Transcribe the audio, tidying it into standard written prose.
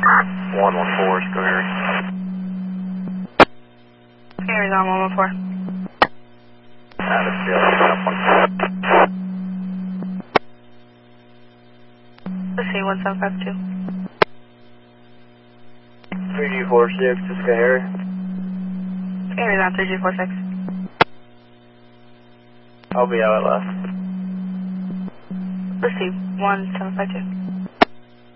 114, go Harry. Harry's on 114. That's the Let's see, 1752. 3G46, Cisco Harry. Harry's on 3G46. I'll be out at last. Let's see, 1752.